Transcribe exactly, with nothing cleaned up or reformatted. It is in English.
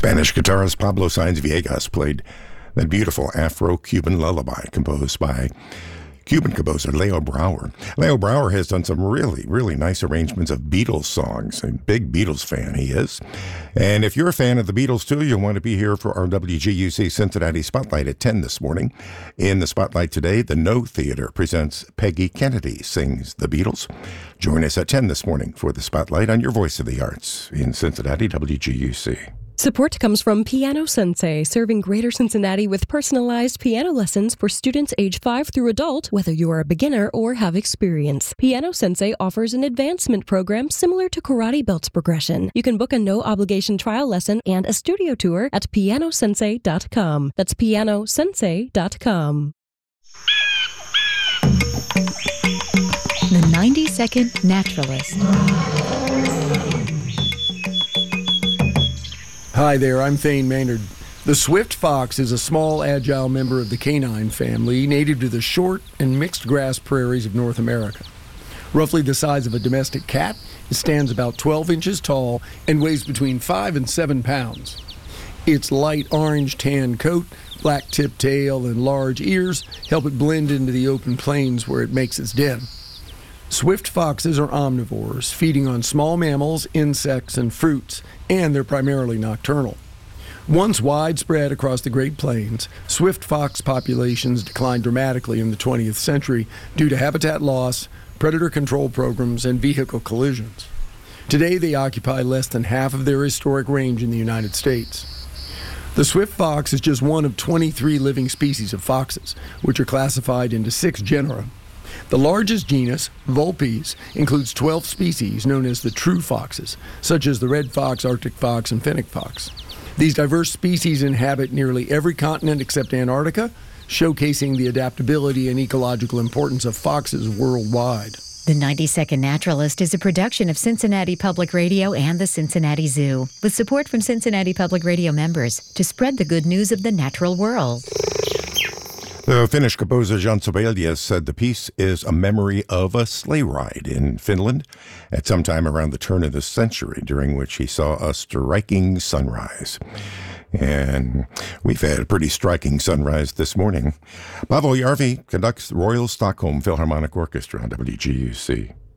Spanish guitarist Pablo Sáenz Villegas played that beautiful Afro-Cuban lullaby composed by Cuban composer Leo Brouwer. Leo Brouwer has done some really, really nice arrangements of Beatles songs. A big Beatles fan he is. And if you're a fan of the Beatles too, you'll want to be here for our W G U C Cincinnati Spotlight at ten this morning. In the Spotlight today, the No Theater presents Peggy Kennedy Sings the Beatles. Join us at ten this morning for the Spotlight on your Voice of the Arts in Cincinnati, W G U C. Support comes from Piano Sensei, serving Greater Cincinnati with personalized piano lessons for students age five through adult, whether you are a beginner or have experience. Piano Sensei offers an advancement program similar to Karate Belts progression. You can book a no-obligation trial lesson and a studio tour at piano sensei dot com. That's piano sensei dot com. The ninety-second Naturalist. Hi there, I'm Thane Maynard. The swift fox is a small, agile member of the canine family, native to the short and mixed grass prairies of North America. Roughly the size of a domestic cat, it stands about twelve inches tall and weighs between five and seven pounds. Its light orange-tan coat, black-tipped tail, and large ears help it blend into the open plains where it makes its den. Swift foxes are omnivores, feeding on small mammals, insects, and fruits, and they're primarily nocturnal. Once widespread across the Great Plains, swift fox populations declined dramatically in the twentieth century due to habitat loss, predator control programs, and vehicle collisions. Today, they occupy less than half of their historic range in the United States. The swift fox is just one of twenty-three living species of foxes, which are classified into six genera. The largest genus, Vulpes, includes twelve species known as the true foxes, such as the red fox, Arctic fox, and fennec fox. These diverse species inhabit nearly every continent except Antarctica, showcasing the adaptability and ecological importance of foxes worldwide. The ninety-second Naturalist is a production of Cincinnati Public Radio and the Cincinnati Zoo, with support from Cincinnati Public Radio members to spread the good news of the natural world. The Finnish composer Jean Sibelius said the piece is a memory of a sleigh ride in Finland at some time around the turn of the century, during which he saw a striking sunrise. And we've had a pretty striking sunrise this morning. Paavo Järvi conducts the Royal Stockholm Philharmonic Orchestra on W G U C.